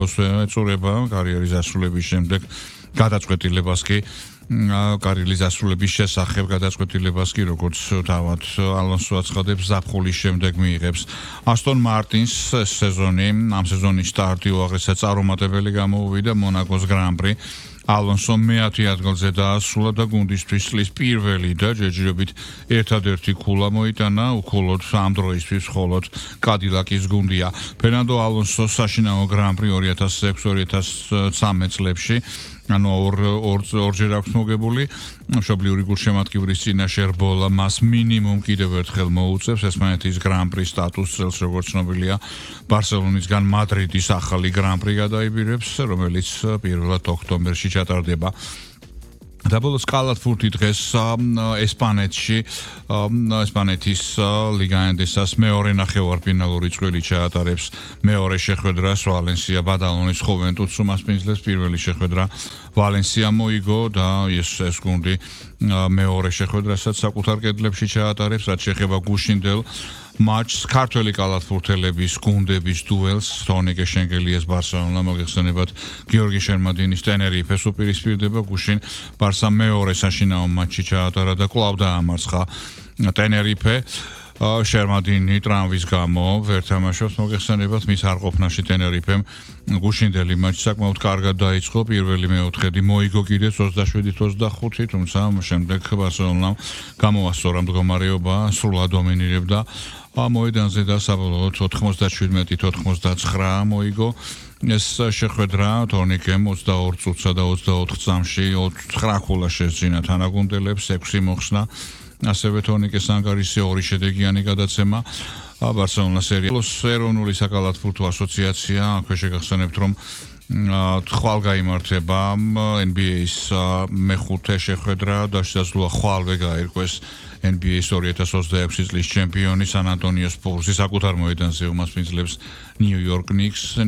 ეწურება კარიერის დასრულების შემდეგ გადაწყვეტილებას კი კარიერის დასრულების შესახებ გადაწყვეტილებას კი როგორც თავად ალონსო აცხადებს ზაფხულის შემდეგ მიიღებს ასტონ მარტინს სეზონი ამ სეზონის სტარტი უაღრესად წარუმატებელი გამოუვიდა მონაკოს გრან-პრი ალონსო მე-10 ადგილზე დაასრულა და გუნდისთვის წლის პირველი და ჯერჯერობით ერთადერთი ქულა მოიტანა უქულოდ ამ დროისთვის მხოლოდ კადილაკის გუნდია ფერნანდო ალონსო საშინაო გრან-პრი 2006-2013 წლებში ანუ ორჯერ აქვს მოგებული მშობლიური გულშემატკივრის წინაშე რბოლა მას მინიმუმ კიდევ ერთხელ მოუწევს ესპანეთის გრან-პრის სტატუსს წელს როგორც ცნობილია ბარსელონისგან მადრიდის ახალი გრან-პრი გადაიბირებს რომელიც პირველად ოქტომბერში ჩატარდება დაბოლოს კალათბურთი დღეს ესპანეთის ლიგა ენდესას მეორე ნახევარფინალური წვლილი ჩაატარებს მეორე შეხვედრას ვალენსია ბადალონის ხუვენტუსს უმასპინძლებს პირველი შეხვედრა ვალენსია მოიგო და ეს გუნდი მეორე შეხვედრასაც საკუთარ კედლებში ჩაატარებს რაც შეეხება გუშინდელ матч ქართველი კალათბურთელების გუნდების დუელს თონიკე შენგელიას ბარსელონა მოგეხსენებათ გიორგი შერმადინის ტენერიფეს უპირისპირდება გუშინ ბარსა მეორე საშინაო მატჩი ჩაატარა და კვლავ დაამარცხა ტენერიფე შერმადინი ტრამვის გამო ვერ თამაშობს მოგეხსენებათ მის არყოფნაში ტენერიფემ გუშინდელი მატჩი საკმაოდ კარგად დაიწყო პირველი მეოთხედი მოიგო კიდეც 27-25 თუმცა შემდეგ ბარსელონამ გამოასწორა მდგომარეობა სრულად დომინირებდა მოედანზე და საბოლოოდ 97-99 მოიგო ეს შეხვედრა თორნიკემ 22 წუთსა და 24 წამში 9 ქულა შეძინა თანაგუნდელებს 6 მოხსნა ასევე თორნიკეს ანგარიშზე 2 შედეგიანი გადაცემა ბარსელონას ეროვნული საკალათბურთო ასოციაცია აქვე შეგახსენებთ რომ ხვალ გაიმართება NBA-ის მეხუთე შეხვედრა და შესაძლოა ხვალვე გაირკვეს NBA-ის 2026 წლის ჩემპიონი სან ანტონიო სპურსი საკუთარ მოედანზე უმასპინძლებს ნიუ-იორკ ნიქსს